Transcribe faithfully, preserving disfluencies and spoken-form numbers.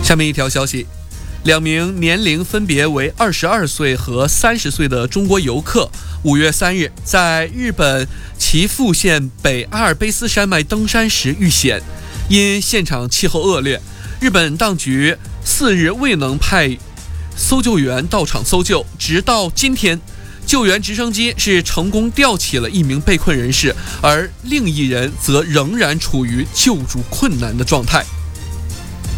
下面一条消息，两名年龄分别为二十二岁和三十岁的中国游客，五月三日在日本岐阜县北阿尔卑斯山脉登山时遇险，因现场气候恶劣，日本当局四日未能派搜救员到场搜救，直到今天，救援直升机是成功吊起了一名被困人士，而另一人则仍然处于救助困难的状态。